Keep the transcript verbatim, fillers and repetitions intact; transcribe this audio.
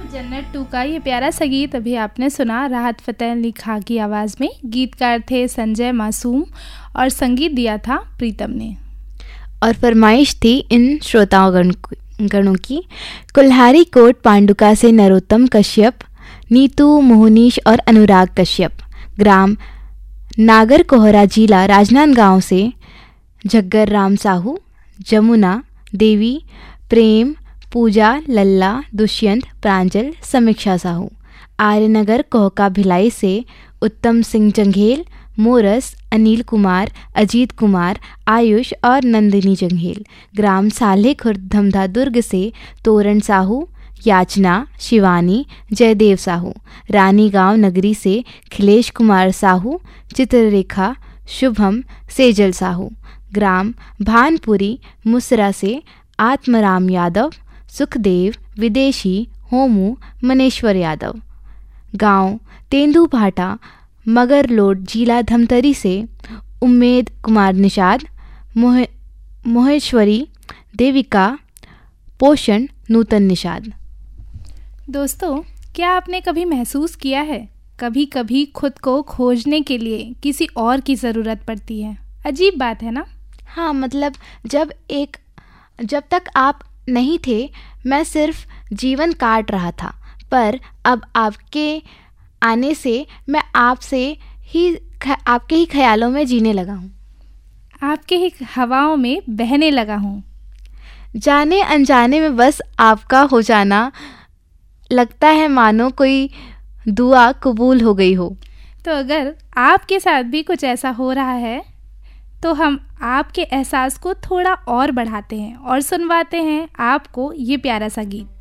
जन्नत टू का ये प्यारा सा गीत अभी आपने सुना राहत फ़तेह अली खां की आवाज़ में। गीतकार थे संजय मासूम और संगीत दिया था प्रीतम ने। और फरमाइश थी इन श्रोताओं गणों की कुल्हारी कोट पांडुका से नरोत्तम कश्यप, नीतू मोहनीश और अनुराग कश्यप। ग्राम नागर कोहरा जिला राजनांदगांव से झग्गर राम साहू, जमुना देवी, प्रेम, पूजा, लल्ला, दुष्यंत, प्रांजल, समीक्षा साहू। आर्यनगर कोहका भिलाई से उत्तम सिंह जंघेल, मोरस, अनिल कुमार, अजीत कुमार, आयुष और नंदिनी जंघेल। ग्राम साले खुर्द धमधा दुर्ग से तोरण साहू, याचना, शिवानी, जयदेव साहू। रानी गांव नगरी से खिलेश कुमार साहू, चित्ररेखा, शुभम, सेजल साहू। ग्राम भानपुरी मुसरा से आत्मराम यादव, सुखदेव, विदेशी, होमू, मनेश्वर यादव। गांव तेंदुभाटा मगरलोड जिला धमतरी से उम्मेद कुमार निषाद, मोह मोहेश्वरी, देविका, पोषण, नूतन निषाद। दोस्तों, क्या आपने कभी महसूस किया है कभी कभी खुद को खोजने के लिए किसी और की ज़रूरत पड़ती है? अजीब बात है ना? हाँ, मतलब जब एक जब तक आप नहीं थे मैं सिर्फ जीवन काट रहा था, पर अब आपके आने से मैं आपसे ही आपके ही ख्यालों में जीने लगा हूँ, आपके ही हवाओं में बहने लगा हूँ। जाने अनजाने में बस आपका हो जाना लगता है मानो कोई दुआ कबूल हो गई हो। तो अगर आपके साथ भी कुछ ऐसा हो रहा है तो हम आपके एहसास को थोड़ा और बढ़ाते हैं और सुनवाते हैं आपको ये प्यारा सा गीत।